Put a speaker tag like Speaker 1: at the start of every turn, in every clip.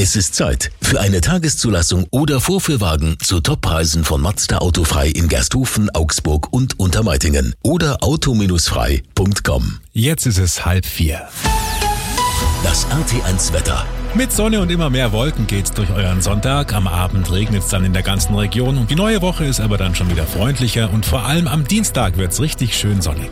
Speaker 1: Es ist Zeit für eine Tageszulassung oder Vorführwagen zu Toppreisen von Mazda Autofrei in Gersthofen, Augsburg und Untermeitingen oder auto-frei.com.
Speaker 2: Jetzt ist es 3:30.
Speaker 1: Das RT1 Wetter.
Speaker 2: Mit Sonne und immer mehr Wolken geht's durch euren Sonntag. Am Abend regnet's dann in der ganzen Region und die neue Woche ist aber dann schon wieder freundlicher und vor allem am Dienstag wird's richtig schön sonnig.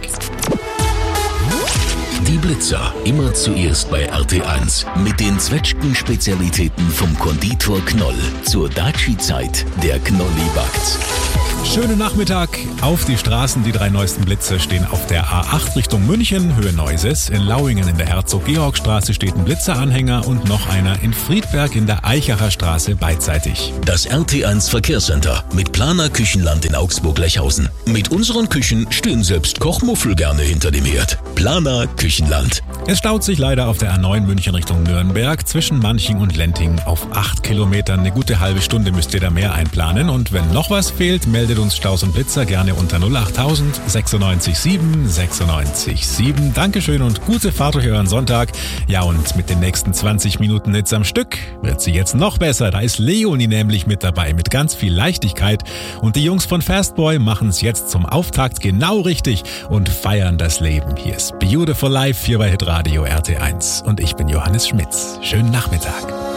Speaker 1: Die Blitzer, immer zuerst bei RT1 mit den Zwetschgen-Spezialitäten vom Konditor Knoll. Zur Daci-Zeit, der Knolli backt.
Speaker 2: Schönen Nachmittag auf die Straßen. Die 3 neuesten Blitzer stehen auf der A8 Richtung München, Höhe Neuses. In Lauingen in der Herzog-Georg-Straße steht ein Blitzeranhänger und noch einer in Friedberg in der Eichacher Straße beidseitig.
Speaker 1: Das RT1 Verkehrscenter mit Planer Küchenland in Augsburg-Lechhausen. Mit unseren Küchen stehen selbst Kochmuffel gerne hinter dem Herd. Planer Küchenland.
Speaker 2: Es staut sich leider auf der A9 München Richtung Nürnberg zwischen Manching und Lenting auf 8 Kilometern. Eine gute halbe Stunde müsst ihr da mehr einplanen. Und wenn noch was fehlt, meldet uns Staus und Blitzer gerne unter 08000 96 7 96 7. Dankeschön und gute Fahrt durch euren Sonntag. Ja, und mit den nächsten 20 Minuten Hits am Stück wird sie jetzt noch besser. Da ist Leonie nämlich mit dabei, mit ganz viel Leichtigkeit. Und die Jungs von Fastboy machen es jetzt zum Auftakt genau richtig und feiern das Leben. Hier ist Beautiful Life hier bei Hitradio RT1. Und ich bin Johannes Schmitz. Schönen Nachmittag.